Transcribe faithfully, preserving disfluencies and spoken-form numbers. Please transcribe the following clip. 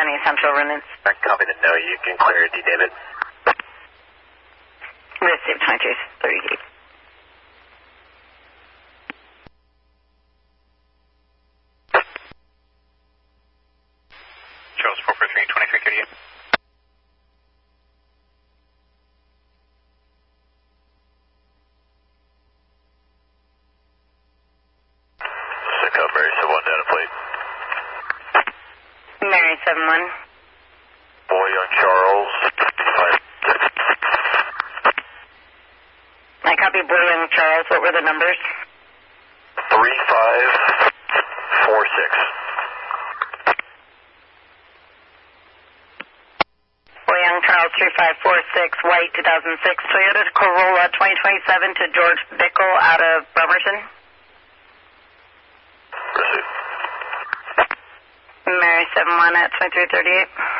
County Central Remnants. I copy the no. You can clear D. David. Receive twenty-two thirty-eight. Charles four four three, twenty-three thirty-eight. Sicko, Mary seven one, data plate. Mary seven one. Boy on Charles, five six. I copy Blue and Charles. What were the numbers? three five four six. Young Charles three five four six, white two thousand six Toyota Corolla twenty twenty-seven to George Bickle out of Bremerton. Receive. Mary seven one at twenty-three thirty-eight.